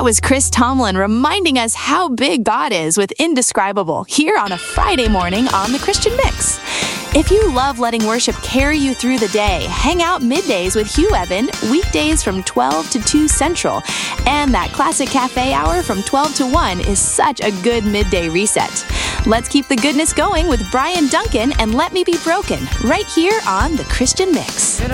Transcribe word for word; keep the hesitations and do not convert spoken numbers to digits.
was Chris Tomlin reminding us how big God is with Indescribable here on a Friday morning on The Christian Mix. If you love letting worship carry you through the day, hang out middays with Hugh Evan, weekdays from twelve to two Central. And that Classic Cafe hour from twelve to one is such a good midday reset. Let's keep the goodness going with Brian Duncan and Let Me Be Broken right here on The Christian Mix.